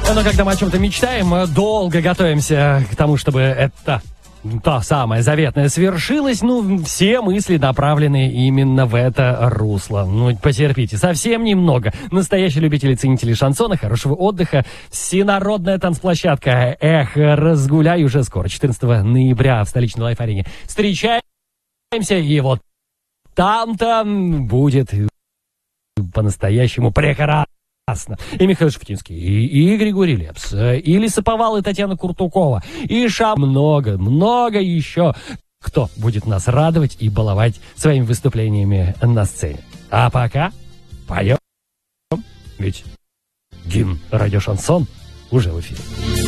Но когда мы о чем-то мечтаем, долго готовимся к тому, чтобы это... то самое заветное свершилось, все мысли направлены именно в это русло. Потерпите, совсем немного. Настоящие любители, ценители шансона, хорошего отдыха, всенародная танцплощадка «Эх, разгуляй» уже скоро, 14 ноября в столичной Лайф-арене. Встречаемся, и вот там-то будет по-настоящему прекрасно. И Михаил Шафутинский, и Григорий Лепс, и Лесоповал, и Татьяна Куртукова, и много еще, кто будет нас радовать и баловать своими выступлениями на сцене. А пока поем, ведь гимн «Радио Шансон» уже в эфире.